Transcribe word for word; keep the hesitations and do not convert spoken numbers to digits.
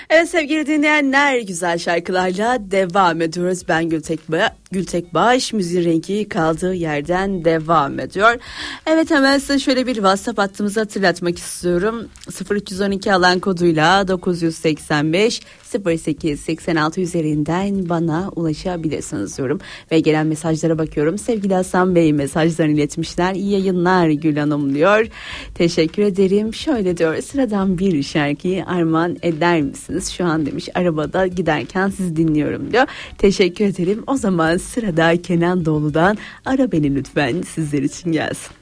Evet sevgili dinleyenler, güzel şarkılarla devam ediyoruz. Ben Gültek, ba- Gültek Baş, müziğin rengi kaldığı yerden devam ediyor. Evet, hemen size şöyle bir WhatsApp hattımızı hatırlatmak istiyorum. sıfır üç on iki alan koduyla dokuz yüz seksen beş sıfır sekiz seksen altı üzerinden bana ulaşabilirsiniz diyorum. Ve gelen mesajlara bakıyorum. Sevgili Hasan Bey mesajlarını iletmişler. İyi yayınlar Gül Hanım diyor. Teşekkür ederim. Şöyle diyor, sıradan bir şarkıyı armağan eder misiniz? Şu an demiş arabada giderken sizi dinliyorum diyor. Teşekkür ederim. O zaman sırada Kenan Doğulu'dan Ara Beni Lütfen sizler için gelsin.